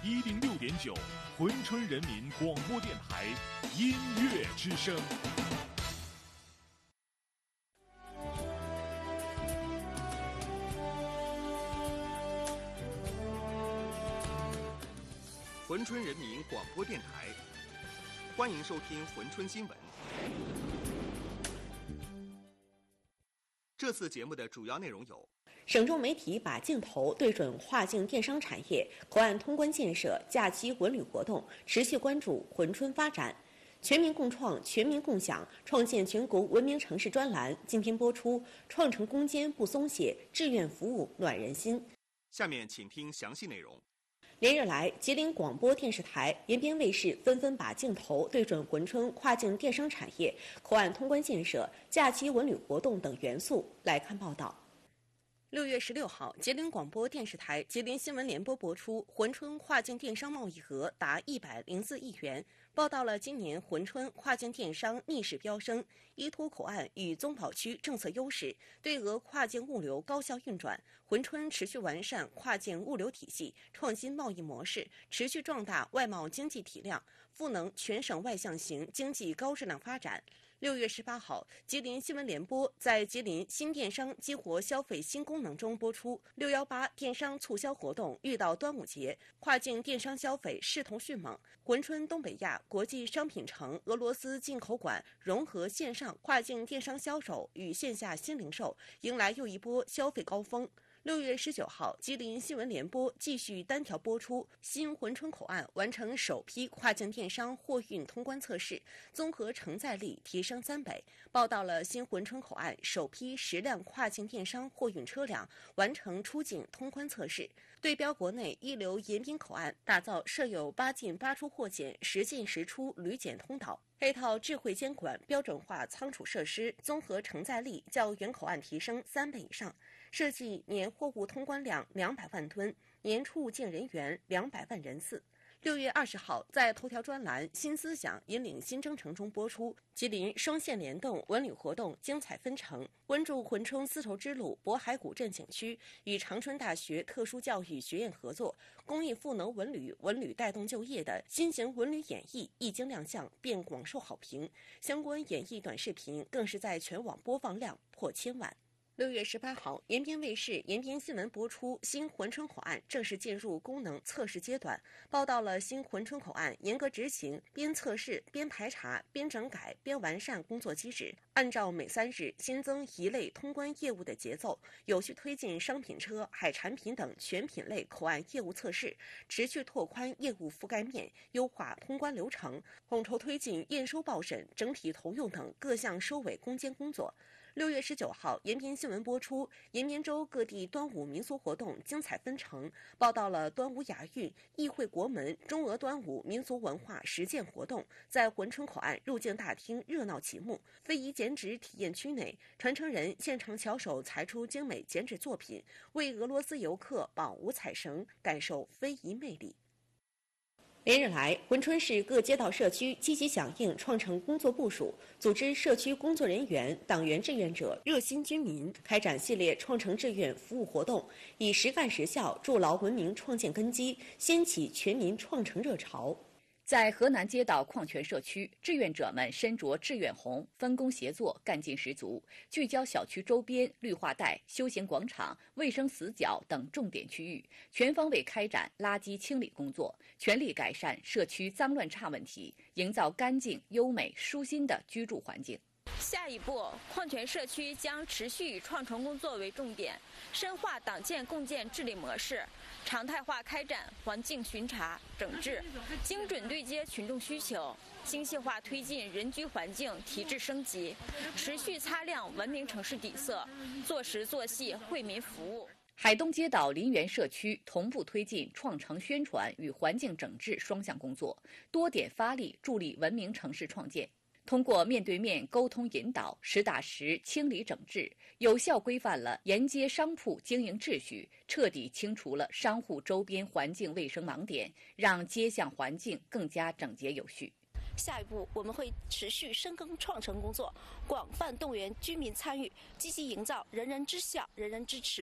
106.9，珲春人民广播电台音乐之声。 珲春人民广播电台，欢迎收听珲春新闻。这次节目的主要内容有： 省重媒体把镜头对准跨境电商产业，口岸通关建设、假期文旅活动，持续关注珲春发展。全民共创、全民共享，创建全国文明城市专栏今天播出。创城攻坚不松懈，志愿服务暖人心。 下面请听详细内容。 连日来，吉林广播电视台、延边卫视纷纷把镜头对准珲春跨境电商产业、口岸通关建设、假期文旅活动等元素。来看报道。6月16号，吉林广播电视台、吉林新闻联播播出，珲春跨境电商贸易额达104亿元，报道了今年珲春跨境电商逆势飙升，依托口岸与综保区政策优势，对俄跨境物流高效运转。珲春持续完善跨境物流体系，创新贸易模式，持续壮大外贸经济体量，赋能全省外向型经济高质量发展。6月18号，吉林新闻联播在吉林新电商激活消费新功能中播出618电商促销活动遇到端午节，跨境电商消费势头迅猛。珲春东北亚国际商品城俄罗斯进口馆融合线上跨境电商销售与线下新零售，迎来又一波消费高峰。6月19号，吉林新闻联播继续单条播出，新珲春口岸完成首批跨境电商货运通关测试，综合承载力提升3倍，报道了新珲春口岸首批10辆跨境电商货运车辆完成出境通关测试，对标国内一流延边口岸，打造设有8进8出货检、10进10出旅检通道。配套智慧监管标准化仓储设施，综合承载力较原口岸提升3倍以上，设计年货物通关量200万吨，年出境人员200万人次。6月20号，在头条专栏《新思想引领新征程》中播出，吉林双线联动文旅活动精彩纷呈，关注珲春丝绸之路渤海古镇景区与长春大学特殊教育学院合作，公益赋能文旅带动就业的新型文旅演绎一经亮相便广受好评，相关演绎短视频更是在全网播放量破1000万。6月18号，延边卫视、延边新闻播出新珲春口岸正式进入功能测试阶段，报道了新珲春口岸严格执行边测试边排查边整改边完善工作机制，按照每3日新增1类通关业务的节奏，有序推进商品车、海产品等全品类口岸业务测试，持续拓宽业务覆盖面，优化通关流程，统筹推进验收报审、整体投用等各项收尾攻坚工作。6月19号，延边新闻播出，延边州各地端午民俗活动精彩纷呈，报道了端午雅运、议会国门、中俄端午民俗文化实践活动在珲春口岸入境大厅热闹启幕。非遗剪纸体验区内，传承人现场巧手裁出精美剪纸作品，为俄罗斯游客绑五彩绳，感受非遗魅力。连日来，珲春市各街道社区积极响应创城工作部署，组织社区工作人员、党员志愿者、热心居民开展系列创城志愿服务活动，以实干实效筑牢文明创建根基，掀起全民创城热潮。 在河南街道矿泉社区，志愿者们身着志愿红，分工协作，干劲十足，聚焦小区周边绿化带、休闲广场、卫生死角等重点区域，全方位开展垃圾清理工作，全力改善社区脏乱差问题，营造干净、优美、舒心的居住环境。 下一步，矿泉社区将持续以创城工作为重点，深化党建共建治理模式，常态化开展环境巡查、整治，精准对接群众需求，精细化推进人居环境提质升级，持续擦亮文明城市底色，做实做细惠民服务。 海东街道林园社区同步推进创城宣传与环境整治双项工作，多点发力助力文明城市创建。通过面对面沟通引导、实打实清理整治，有效规范了沿街商铺经营秩序，彻底清除了商户周边环境卫生盲点，让街巷环境更加整洁有序。 下一步，我们会持续深耕创城工作，广泛动员居民参与，积极营造人人知晓、人人支持、